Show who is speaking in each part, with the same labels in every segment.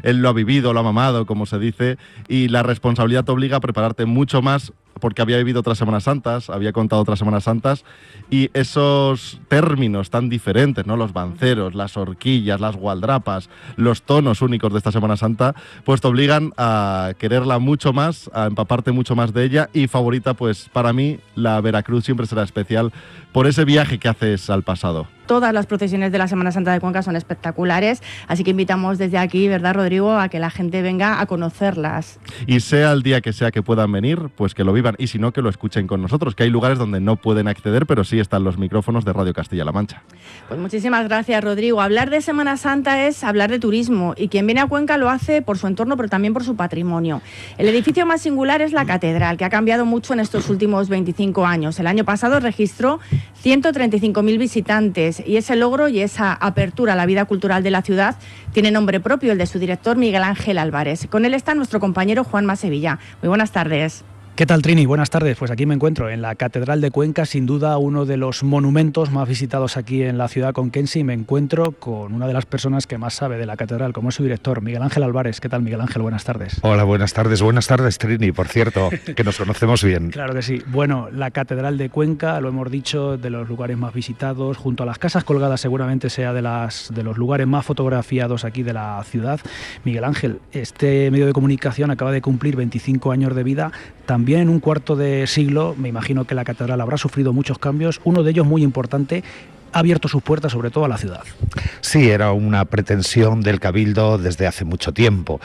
Speaker 1: él lo ha vivido, lo ha mamado, como se dice, y la responsabilidad te obliga a prepararte mucho más porque había vivido otras Semanas Santas, había contado otras Semanas Santas, y esos términos tan diferentes, ¿no? Los banceros, las horquillas, las gualdrapas, los tonos únicos de esta Semana Santa, pues te obligan a quererla mucho más, a empaparte mucho más de ella, y favorita, pues para mí, la Veracruz siempre será especial por ese viaje que haces al pasado.
Speaker 2: Todas las procesiones de la Semana Santa de Cuenca son espectaculares, así que invitamos desde aquí, ¿verdad, Rodrigo?, a que la gente venga a conocerlas.
Speaker 1: Y sea el día que sea que puedan venir, pues que lo vivan, y si no, que lo escuchen con nosotros, que hay lugares donde no pueden acceder, pero sí están los micrófonos de Radio Castilla-La Mancha.
Speaker 2: Pues muchísimas gracias, Rodrigo. Hablar de Semana Santa es hablar de turismo, y quien viene a Cuenca lo hace por su entorno, pero también por su patrimonio. El edificio más singular es la catedral, que ha cambiado mucho en estos últimos 25 años. El año pasado registró 135.000 visitantes, y ese logro y esa apertura a la vida cultural de la ciudad tiene nombre propio, el de su director Miguel Ángel Álvarez. Con él está nuestro compañero Juanma Sevilla. Muy buenas tardes.
Speaker 3: ¿Qué tal, Trini? Buenas tardes. Pues aquí me encuentro en la Catedral de Cuenca, sin duda uno de los monumentos más visitados aquí en la ciudad conquense, y me encuentro con una de las personas que más sabe de la catedral, como es su director, Miguel Ángel Álvarez. ¿Qué tal, Miguel Ángel? Buenas tardes.
Speaker 4: Hola, buenas tardes, Trini, por cierto, que nos conocemos bien.
Speaker 3: Claro que sí. Bueno, la Catedral de Cuenca, lo hemos dicho, de los lugares más visitados, junto a las Casas Colgadas seguramente sea de los lugares más fotografiados aquí de la ciudad. Miguel Ángel, este medio de comunicación acaba de cumplir 25 años de vida. También en un cuarto de siglo, me imagino que la catedral habrá sufrido muchos cambios, uno de ellos muy importante, ha abierto sus puertas sobre todo a la ciudad.
Speaker 4: Sí, era una pretensión del Cabildo desde hace mucho tiempo.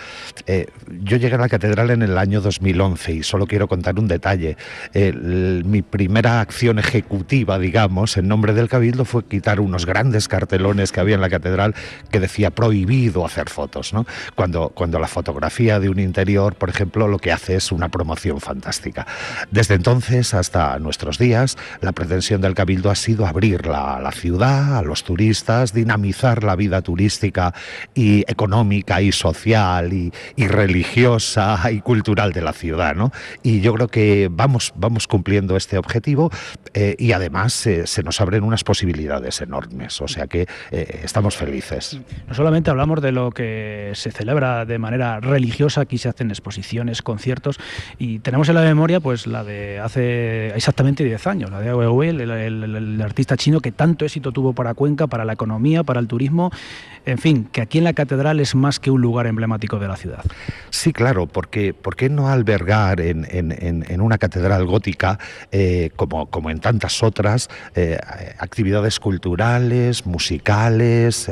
Speaker 4: Yo llegué a la catedral en el año 2011 y solo quiero contar un detalle. Mi primera acción ejecutiva, digamos, en nombre del Cabildo fue quitar unos grandes cartelones que había en la catedral que decía prohibido hacer fotos, ¿no? Cuando la fotografía de un interior, por ejemplo, lo que hace es una promoción fantástica. Desde entonces hasta nuestros días, la pretensión del Cabildo ha sido abrir la ciudad, a los turistas, dinamizar la vida turística y económica y social y religiosa y cultural de la ciudad, ¿no? Y yo creo que vamos cumpliendo este objetivo y además se nos abren unas posibilidades enormes, o sea que estamos felices.
Speaker 3: No solamente hablamos de lo que se celebra de manera religiosa, aquí se hacen exposiciones, conciertos, y tenemos en la memoria pues la de hace exactamente 10 años, la de Weiwei, el artista chino que tanto éxito tuvo para Cuenca, para la economía, para el turismo, en fin, que aquí en la catedral es más que un lugar emblemático de la ciudad.
Speaker 4: Sí, claro, porque ¿por qué no albergar en una catedral gótica, como en tantas otras, actividades culturales, musicales,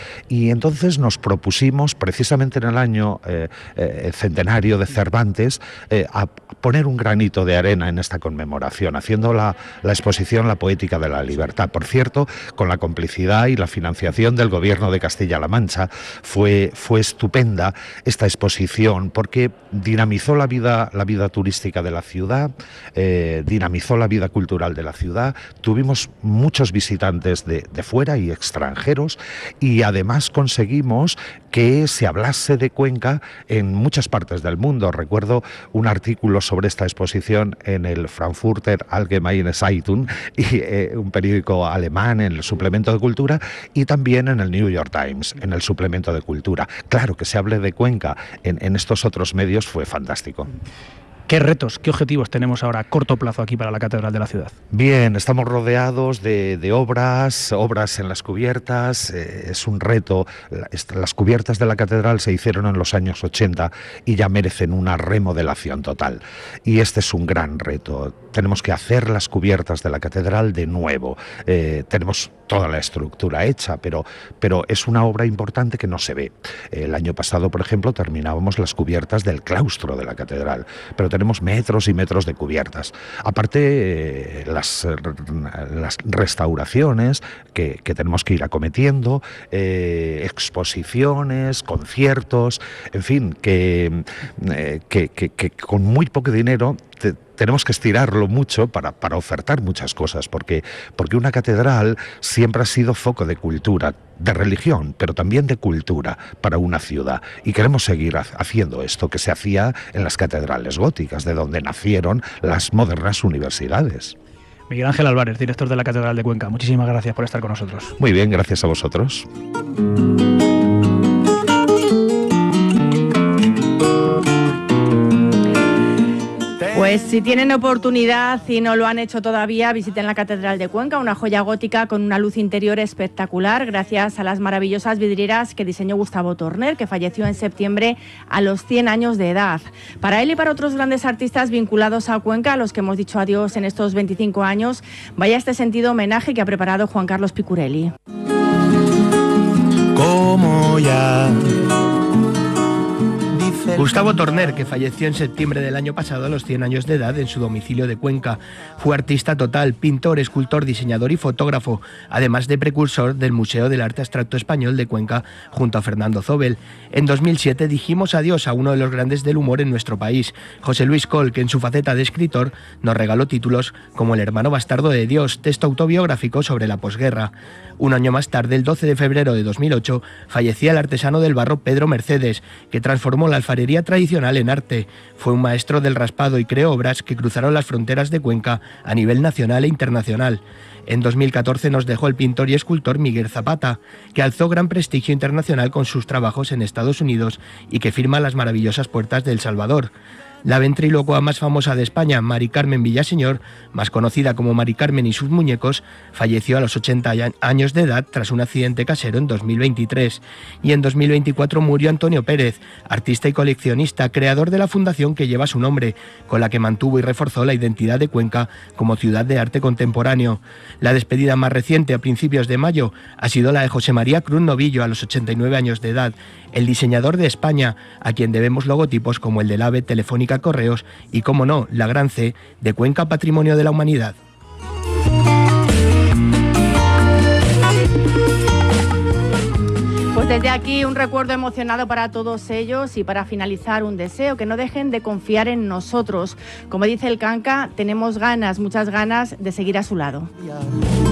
Speaker 4: y entonces nos propusimos, precisamente en el año centenario de Cervantes, a poner un granito de arena en esta conmemoración, haciendo la exposición La Poética de la Libertad. Por cierto, con la complicidad y la financiación del Gobierno de Castilla-La Mancha, fue estupenda esta exposición porque dinamizó la vida turística de la ciudad, dinamizó la vida cultural de la ciudad, tuvimos muchos visitantes de fuera y extranjeros, y además conseguimos que se hablase de Cuenca en muchas partes del mundo. Recuerdo un artículo sobre esta exposición en el Frankfurter Allgemeine Zeitung, un periódico alemán, en el suplemento de cultura, y también en el New York Times, en el suplemento de cultura. Claro, que se hable de Cuenca en estos otros medios fue fantástico.
Speaker 3: ¿Qué retos, qué objetivos tenemos ahora a corto plazo aquí para la Catedral de la Ciudad?
Speaker 4: Bien, estamos rodeados de obras en las cubiertas, es un reto. Las cubiertas de la Catedral se hicieron en los años 80 y ya merecen una remodelación total. Y este es un gran reto. Tenemos que hacer las cubiertas de la Catedral de nuevo. Tenemos toda la estructura hecha, pero es una obra importante que no se ve. El año pasado, por ejemplo, terminábamos las cubiertas del claustro de la Catedral, pero tenemos metros y metros de cubiertas. Aparte, las restauraciones que tenemos que ir acometiendo, exposiciones, conciertos, en fin, que con muy poco dinero tenemos que estirarlo mucho para ofertar muchas cosas, porque una catedral siempre ha sido foco de cultura, de religión, pero también de cultura para una ciudad. Y queremos seguir haciendo esto que se hacía en las catedrales góticas, de donde nacieron las modernas universidades.
Speaker 3: Miguel Ángel Álvarez, director de la Catedral de Cuenca, muchísimas gracias por estar con nosotros.
Speaker 4: Muy bien, gracias a vosotros.
Speaker 2: Pues si tienen oportunidad y no lo han hecho todavía, visiten la Catedral de Cuenca, una joya gótica con una luz interior espectacular, gracias a las maravillosas vidrieras que diseñó Gustavo Torner, que falleció en septiembre a los 100 años de edad. Para él y para otros grandes artistas vinculados a Cuenca, a los que hemos dicho adiós en estos 25 años, vaya este sentido homenaje que ha preparado Juan Carlos Picurelli.
Speaker 5: Como ya
Speaker 6: Gustavo Torner, que falleció en septiembre del año pasado a los 100 años de edad en su domicilio de Cuenca, fue artista total, pintor, escultor, diseñador y fotógrafo, además de precursor del Museo del Arte Abstracto Español de Cuenca junto a Fernando Zobel. En 2007 dijimos adiós a uno de los grandes del humor en nuestro país, José Luis Coll, que en su faceta de escritor nos regaló títulos como El hermano bastardo de Dios, texto autobiográfico sobre la posguerra. Un año más tarde, el 12 de febrero de 2008, fallecía el artesano del barro Pedro Mercedes, que transformó la alfarería tradicional en arte. Fue un maestro del raspado y creó obras que cruzaron las fronteras de Cuenca a nivel nacional e internacional. En 2014 nos dejó el pintor y escultor Miguel Zapata, que alzó gran prestigio internacional con sus trabajos en Estados Unidos y que firma las maravillosas puertas de El Salvador. La ventrílocua más famosa de España, Mari Carmen Villaseñor, más conocida como Mari Carmen y sus muñecos, falleció a los 80 años de edad tras un accidente casero en 2023. Y en 2024 murió Antonio Pérez, artista y coleccionista, creador de la fundación que lleva su nombre, con la que mantuvo y reforzó la identidad de Cuenca como ciudad de arte contemporáneo. La despedida más reciente, a principios de mayo, ha sido la de José María Cruz Novillo, a los 89 años de edad, el diseñador de España, a quien debemos logotipos como el del AVE, Telefónica, Correos y, como no, la gran C de Cuenca Patrimonio de la Humanidad.
Speaker 2: Pues desde aquí un recuerdo emocionado para todos ellos y para finalizar un deseo, que no dejen de confiar en nosotros. Como dice el Canca, tenemos ganas, muchas ganas de seguir a su lado.